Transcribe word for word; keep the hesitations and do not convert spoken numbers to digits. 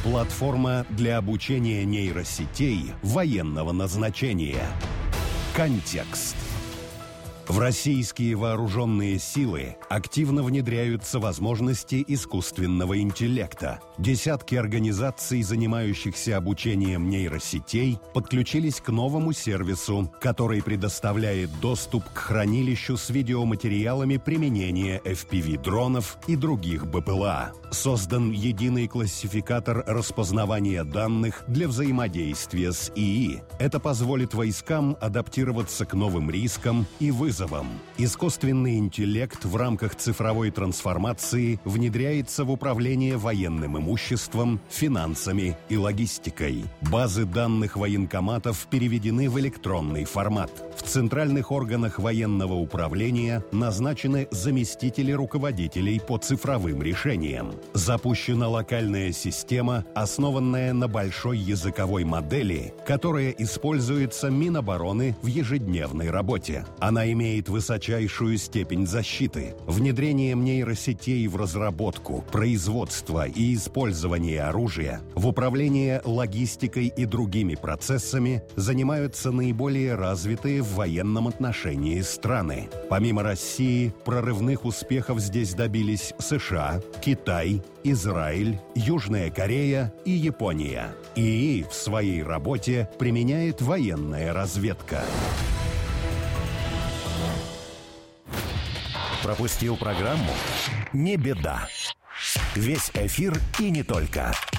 Платформа для обучения нейросетей военного назначения. Контекст. В российские вооруженные силы активно внедряются возможности искусственного интеллекта. Десятки организаций, занимающихся обучением нейросетей, подключились к новому сервису, который предоставляет доступ к хранилищу с видеоматериалами применения эф пи ви-дронов и других бэ пэ эл а. Создан единый классификатор распознавания данных для взаимодействия с ИИ. Это позволит войскам адаптироваться к новым рискам и вызовам. Искусственный интеллект в рамках цифровой трансформации внедряется в управление военным имуществом, финансами и логистикой. Базы данных военкоматов переведены в электронный формат. В центральных органах военного управления назначены заместители руководителей по цифровым решениям. Запущена локальная система, основанная на большой языковой модели, которая используется Минобороны в ежедневной работе. Она имеет имеет высочайшую степень защиты. Внедрением нейросетей в разработку, производство и использование оружия, в управление логистикой и другими процессами занимаются наиболее развитые в военном отношении страны. Помимо России, прорывных успехов здесь добились США, Китай, Израиль, Южная Корея и Япония. ИИ в своей работе применяет военная разведка. Пропустил программу? Не беда. Весь эфир и не только